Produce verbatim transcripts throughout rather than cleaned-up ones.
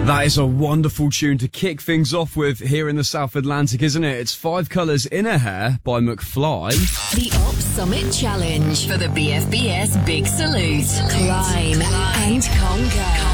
That is a wonderful tune to kick things off with here in the South Atlantic, isn't it? It's Five Colours in a Hair by McFly. The Op Summit Challenge for the B F B S Big Salute. Climb and conquer.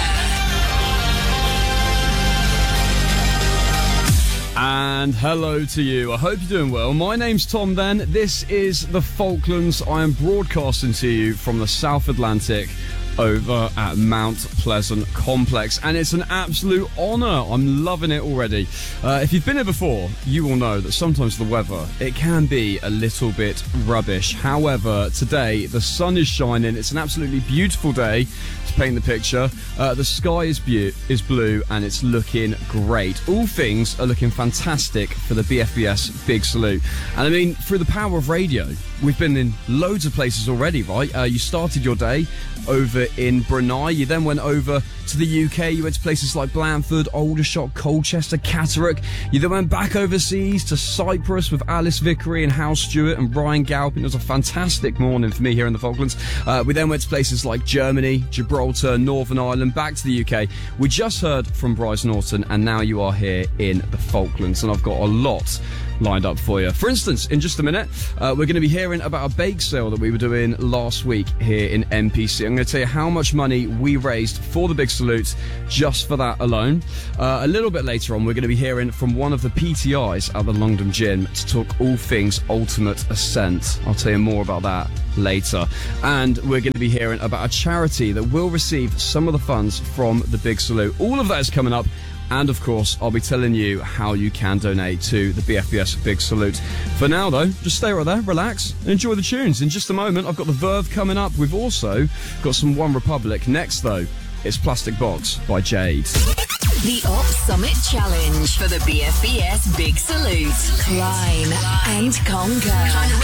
And hello to you. I hope you're doing well. My name's Tom then. This is the Falklands. I am broadcasting to you from the South Atlantic over at Mount Pleasant Complex, and it's an absolute honour. I'm loving it already. Uh, if you've been here before, you will know that sometimes the weather, it can be a little bit rubbish. However, today the sun is shining. It's an absolutely beautiful day to paint the picture. Uh, the sky is, bu- is blue and it's looking great. All things are looking fantastic for the B F B S Big Salute. And I mean, through the power of radio, we've been in loads of places already, right? Uh, you started your day over in Brunei. You then went over to the U K. You went to places like Blandford, Aldershot, Colchester, Catterick. You then went back overseas to Cyprus with Alice Vickery and Hal Stewart and Brian Galpin. It was a fantastic morning for me here in the Falklands. Uh, we then went to places like Germany, Gibraltar, Northern Ireland, back to the U K. We just heard from Bryce Norton, and now you are here in the Falklands, and I've got a lot lined up for you. For instance, in just a minute, uh, we're going to be hearing about a bake sale that we were doing last week here in N P C. I'm going to tell you how much money we raised for the Big Salute just for that alone. Uh, a little bit later on, we're going to be hearing from one of the P T Is at the Longdon Gym to talk all things Ultimate Ascent. I'll tell you more about that later. And we're going to be hearing about a charity that will receive some of the funds from the Big Salute. All of that is coming up. And of course, I'll be telling you how you can donate to the B F B S Big Salute. For now though, just stay right there, relax, and enjoy the tunes. In just a moment, I've got the Verve coming up. We've also got some One Republic. Next though, it's Plastic Box by Jade. The Op Summit Challenge for the B F B S Big Salute. Climb and conquer.